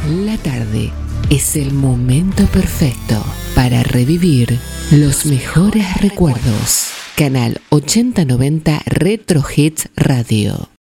La tarde es el momento perfecto para revivir los mejores recuerdos. Canal 8090 Retro Hits Radio.